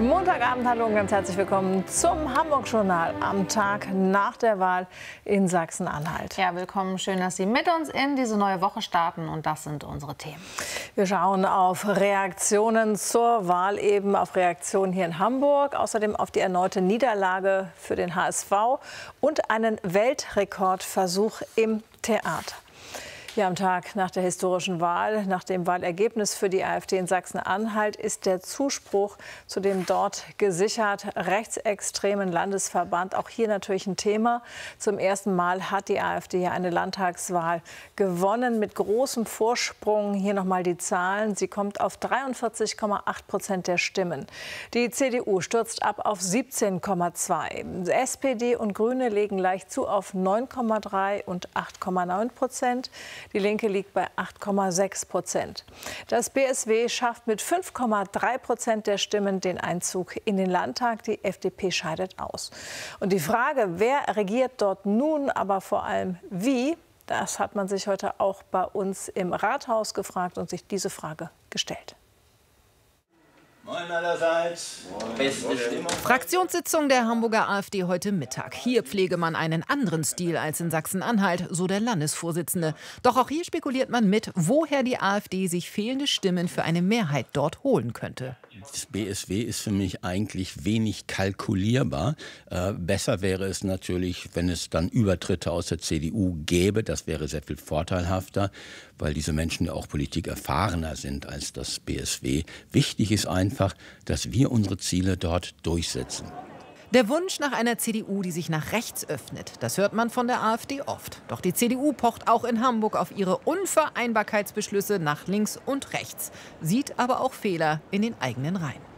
Montagabend, hallo und ganz herzlich willkommen zum Hamburg-Journal am Tag nach der Wahl in Sachsen-Anhalt. Ja, willkommen. Schön, dass Sie mit uns in diese neue Woche starten. Und das sind unsere Themen. Wir schauen auf Reaktionen zur Wahl, eben auf Reaktionen hier in Hamburg, außerdem auf die erneute Niederlage für den HSV und einen Weltrekordversuch im Theater. Ja, am Tag nach der historischen Wahl, nach dem Wahlergebnis für die AfD in Sachsen-Anhalt, ist der Zuspruch zu dem dort gesichert rechtsextremen Landesverband auch hier natürlich ein Thema. Zum ersten Mal hat die AfD eine Landtagswahl gewonnen mit großem Vorsprung. Hier nochmal die Zahlen. Sie kommt auf 43,8% der Stimmen. Die CDU stürzt ab auf 17,2%. SPD und Grüne legen leicht zu auf 9,3% und 8,9%. Die Linke liegt bei 8,6%. Das BSW schafft mit 5,3% der Stimmen den Einzug in den Landtag. Die FDP scheidet aus. Und die Frage, wer regiert dort nun, aber vor allem wie, das hat man sich heute auch bei uns im Rathaus gefragt und sich diese Frage gestellt. Moin allerseits. Beste Stimmung. Fraktionssitzung der Hamburger AfD heute Mittag. Hier pflege man einen anderen Stil als in Sachsen-Anhalt, so der Landesvorsitzende. Doch auch hier spekuliert man mit, woher die AfD sich fehlende Stimmen für eine Mehrheit dort holen könnte. Das BSW ist für mich eigentlich wenig kalkulierbar. Besser wäre es natürlich, wenn es dann Übertritte aus der CDU gäbe. Das wäre sehr viel vorteilhafter, weil diese Menschen ja auch Politik erfahrener sind als das BSW. Wichtig ist einfach, dass wir unsere Ziele dort durchsetzen. Der Wunsch nach einer CDU, die sich nach rechts öffnet, das hört man von der AfD oft. Doch die CDU pocht auch in Hamburg auf ihre Unvereinbarkeitsbeschlüsse nach links und rechts, sieht aber auch Fehler in den eigenen Reihen.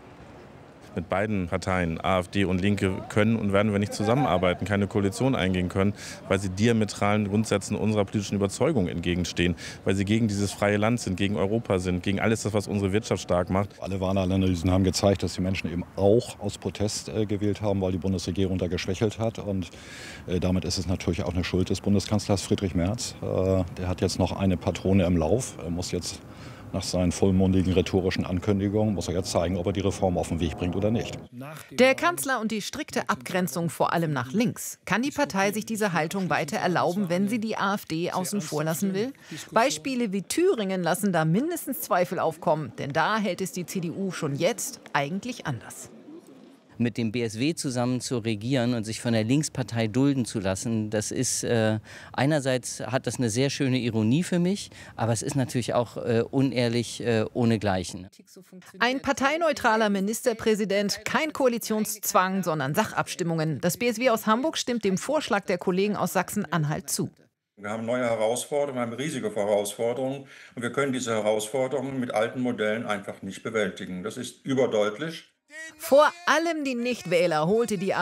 Mit beiden Parteien, AfD und Linke, können und werden wir nicht zusammenarbeiten, keine Koalition eingehen können, weil sie diametralen Grundsätzen unserer politischen Überzeugung entgegenstehen, weil sie gegen dieses freie Land sind, gegen Europa sind, gegen alles das, was unsere Wirtschaft stark macht. Alle Wahlanalysen haben gezeigt, dass die Menschen eben auch aus Protest gewählt haben, weil die Bundesregierung da geschwächelt hat. Und damit ist es natürlich auch eine Schuld des Bundeskanzlers Friedrich Merz. Der hat jetzt noch eine Patrone im Lauf, er muss jetzt nach seinen vollmundigen rhetorischen Ankündigungen muss er jetzt zeigen, ob er die Reform auf den Weg bringt oder nicht. Der Kanzler und die strikte Abgrenzung vor allem nach links. Kann die Partei sich diese Haltung weiter erlauben, wenn sie die AfD außen vor lassen will? Beispiele wie Thüringen lassen da mindestens Zweifel aufkommen. Denn da hält es die CDU schon jetzt eigentlich anders. Mit dem BSW zusammen zu regieren und sich von der Linkspartei dulden zu lassen, das ist einerseits hat das eine sehr schöne Ironie für mich, aber es ist natürlich auch unehrlich ohnegleichen. Ein parteineutraler Ministerpräsident, kein Koalitionszwang, sondern Sachabstimmungen. Das BSW aus Hamburg stimmt dem Vorschlag der Kollegen aus Sachsen-Anhalt zu. Wir haben neue Herausforderungen, wir haben riesige Herausforderungen und wir können diese Herausforderungen mit alten Modellen einfach nicht bewältigen. Das ist überdeutlich. Vor allem die Nichtwähler holte die